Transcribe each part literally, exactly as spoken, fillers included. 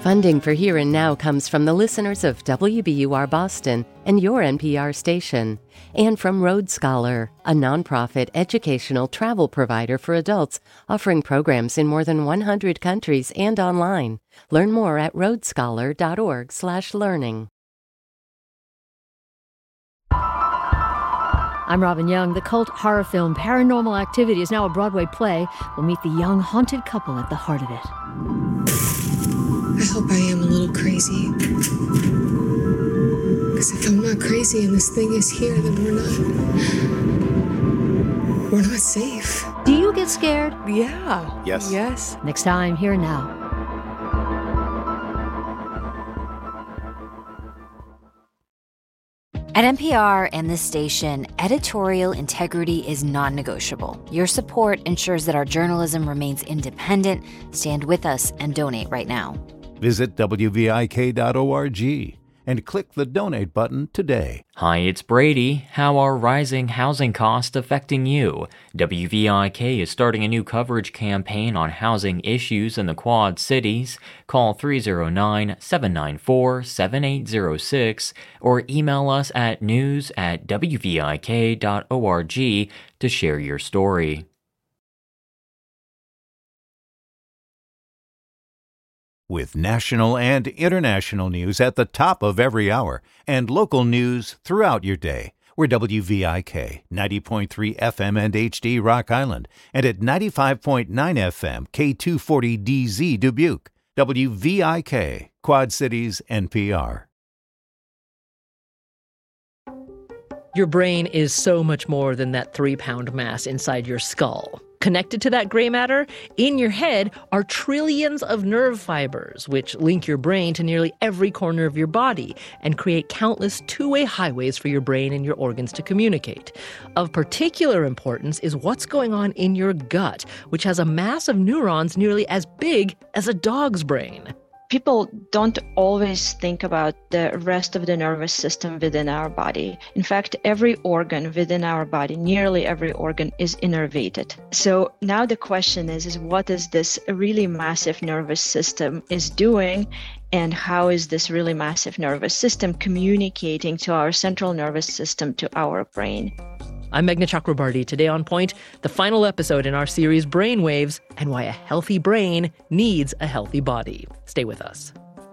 Funding for Here and Now comes from the listeners of W B U R Boston and your N P R station, and from Road Scholar, a nonprofit educational travel provider for adults offering programs in more than one hundred countries and online. Learn more at road scholar dot org slash learning. I'm Robin Young. The cult horror film Paranormal Activity is now a Broadway play. We'll meet the young, haunted couple at the heart of it. I hope I am a little crazy. Because if I'm not crazy and this thing is here, then we're not... We're not safe. Do you get scared? Yeah. Yes. Yes. Next time, Here and Now. At N P R and this station, editorial integrity is non-negotiable. Your support ensures that our journalism remains independent. Stand with us and donate right now. Visit W V I K dot org and click the donate button today. Hi, it's Brady. How are rising housing costs affecting you? W V I K is starting a new coverage campaign on housing issues in the Quad Cities. Call three oh nine, seven nine four, seven eight oh six or email us at news at W V I K dot org to share your story. With national and international news at the top of every hour and local news throughout your day. We're W V I K, ninety point three F M and H D Rock Island, and at ninety-five point nine F M, K two forty D Z Dubuque. W V I K, Quad Cities N P R. Your brain is so much more than that three-pound mass inside your skull. Connected to that gray matter, in your head are trillions of nerve fibers, which link your brain to nearly every corner of your body and create countless two-way highways for your brain and your organs to communicate. Of particular importance is what's going on in your gut, which has a mass of neurons nearly as big as a dog's brain. People don't always think about the rest of the nervous system within our body. In fact, every organ within our body, nearly every organ, is innervated. So now the question is, is what is this really massive nervous system is doing, and how is this really massive nervous system communicating to our central nervous system, to our brain? I'm Meghna Chakrabarty. Today on Point, the final episode in our series Brainwaves and why a healthy brain needs a healthy body. Stay with us.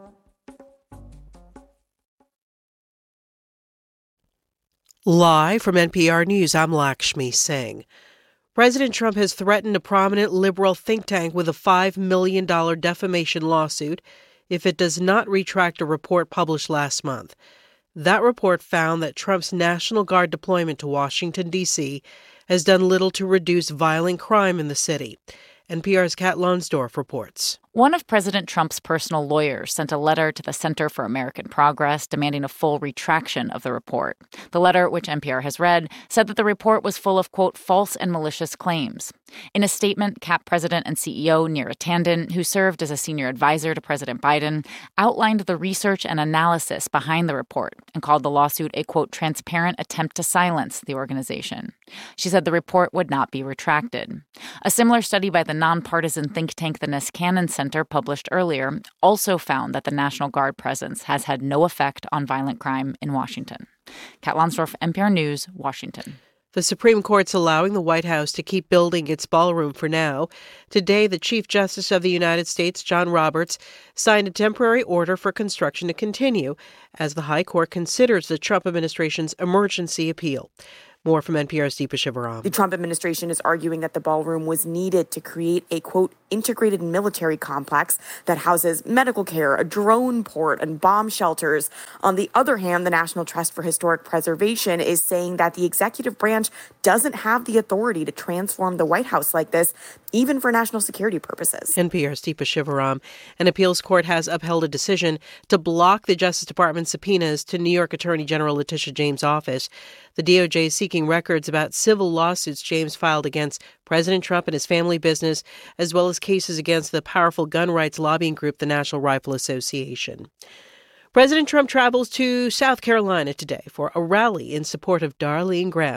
Live from N P R News, I'm Lakshmi Singh. President Trump has threatened a prominent liberal think tank with a five million dollars defamation lawsuit if it does not retract a report published last month. That report found that Trump's National Guard deployment to Washington, D C has done little to reduce violent crime in the city. N P R's Kat Lonsdorf reports. One of President Trump's personal lawyers sent a letter to the Center for American Progress demanding a full retraction of the report. The letter, which N P R has read, said that the report was full of, quote, false and malicious claims. In a statement, C A P President and C E O Neera Tanden, who served as a senior advisor to President Biden, outlined the research and analysis behind the report and called the lawsuit a, quote, transparent attempt to silence the organization. She said the report would not be retracted. A similar study by the nonpartisan think tank the Niskanen Center Center published earlier also found that the National Guard presence has had no effect on violent crime in Washington. Kat Lonsdorf, N P R News, Washington. The Supreme Court's allowing the White House to keep building its ballroom for now. Today, the Chief Justice of the United States, John Roberts, signed a temporary order for construction to continue as the High Court considers the Trump administration's emergency appeal. More from N P R's Deepa Shivaram. The Trump administration is arguing that the ballroom was needed to create a, quote, integrated military complex that houses medical care, a drone port, and bomb shelters. On the other hand, the National Trust for Historic Preservation is saying that the executive branch doesn't have the authority to transform the White House like this, even for national security purposes. N P R's Deepa Shivaram. An appeals court has upheld a decision to block the Justice Department's subpoenas to New York Attorney General Letitia James' office. The D O J is seeking records about civil lawsuits James filed against President Trump and his family business, as well as cases against the powerful gun rights lobbying group, the National Rifle Association. President Trump travels to South Carolina today for a rally in support of Darlene Graham,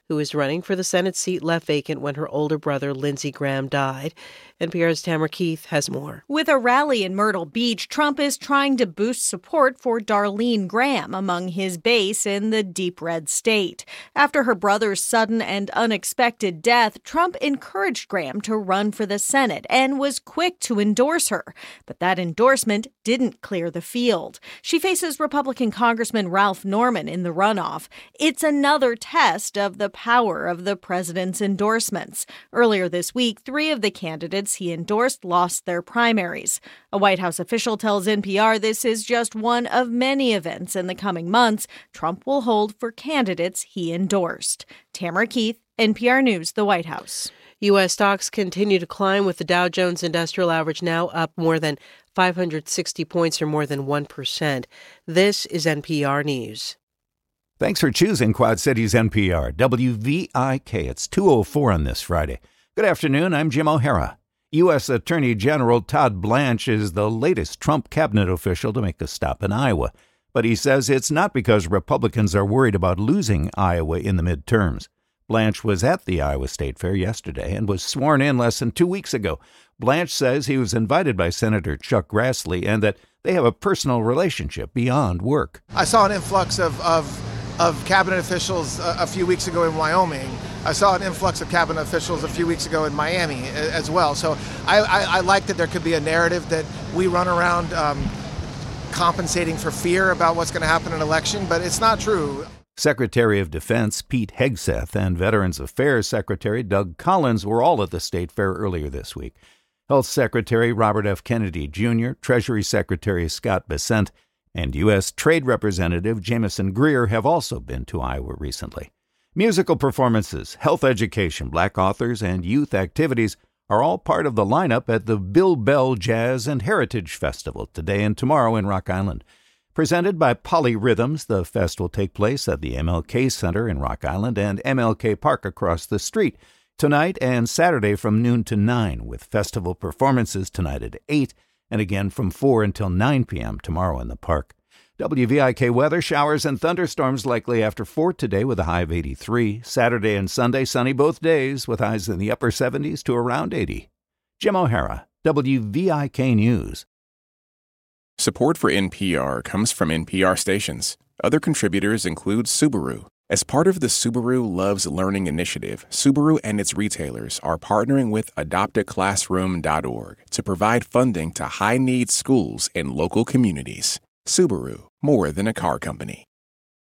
who was running for the Senate seat left vacant when her older brother, Lindsey Graham, died. N P R's Tamara Keith has more. With a rally in Myrtle Beach, Trump is trying to boost support for Darlene Graham among his base in the deep red state. After her brother's sudden and unexpected death, Trump encouraged Graham to run for the Senate and was quick to endorse her. But that endorsement didn't clear the field. She faces Republican Congressman Ralph Norman in the runoff. It's another test of the power of the president's endorsements. Earlier this week, three of the candidates he endorsed lost their primaries. A White House official tells N P R this is just one of many events in the coming months Trump will hold for candidates he endorsed. Tamara Keith, N P R News, the White House. U S stocks continue to climb, with the Dow Jones Industrial Average now up more than five hundred sixty points, or more than one percent. This is N P R News. Thanks for choosing Quad Cities N P R, W V I K. It's two oh four on this Friday. Good afternoon, I'm Jim O'Hara. U S Attorney General Todd Blanche is the latest Trump cabinet official to make a stop in Iowa. But he says it's not because Republicans are worried about losing Iowa in the midterms. Blanche was at the Iowa State Fair yesterday and was sworn in less than two weeks ago. Blanche says he was invited by Senator Chuck Grassley and that they have a personal relationship beyond work. I saw an influx of, of, of cabinet officials a, a few weeks ago in Wyoming. I saw an influx of cabinet officials a few weeks ago in Miami as well. So I, I, I like that there could be a narrative that we run around um, compensating for fear about what's going to happen in an election, but it's not true. Secretary of Defense Pete Hegseth and Veterans Affairs Secretary Doug Collins were all at the State Fair earlier this week. Health Secretary Robert F. Kennedy Junior, Treasury Secretary Scott Bessent, and U S Trade Representative Jameson Greer have also been to Iowa recently. Musical performances, health education, black authors, and youth activities are all part of the lineup at the Bill Bell Jazz and Heritage Festival today and tomorrow in Rock Island. Presented by Polyrhythms, the fest will take place at the M L K Center in Rock Island and M L K Park across the street tonight and Saturday from noon to nine, with festival performances tonight at eight and again from four until nine p.m. tomorrow in the park. W V I K weather, showers and thunderstorms likely after four today with a high of eighty-three. Saturday and Sunday, sunny both days with highs in the upper seventies to around eighty. Jim O'Hara, W V I K News. Support for N P R comes from N P R stations. Other contributors include Subaru. As part of the Subaru Loves Learning initiative, Subaru and its retailers are partnering with adopt a classroom dot org to provide funding to high-needs schools in local communities. Subaru, more than a car company.